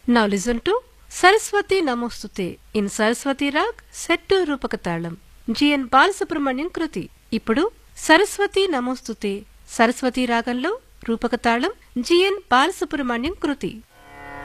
Now listen to Saraswati Namostute in Saraswati Rag set to Rupaka Talam. G.N. Balasubramanian Kruti. ఇప్పుడు సరస్వతి నమోస్తుతే సరస్వతి రాగంలో రూపక తాళం G.N. Balasubrahmanyam కృతి.